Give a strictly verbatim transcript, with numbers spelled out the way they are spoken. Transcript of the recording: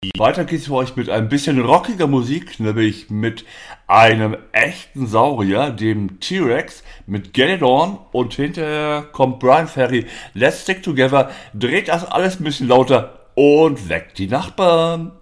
Weiter geht's für euch mit ein bisschen rockiger Musik, nämlich mit einem echten Saurier, dem T-Rex, mit Get It On, und hinterher kommt Brian Ferry, Let's Stick Together, dreht das alles ein bisschen lauter und weckt die Nachbarn.